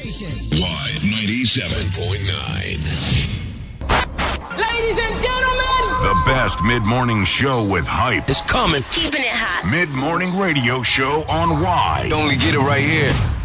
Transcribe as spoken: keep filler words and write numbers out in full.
station. Y ninety-seven point nine. Ladies and gentlemen, the best mid-morning show with hype is coming. Keeping it hot. Mid-morning radio show on Y. You only get it right here.